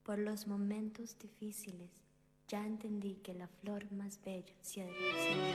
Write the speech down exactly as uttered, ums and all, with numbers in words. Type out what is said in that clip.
Por los momentos difíciles, ya entendí que la flor más bella se ha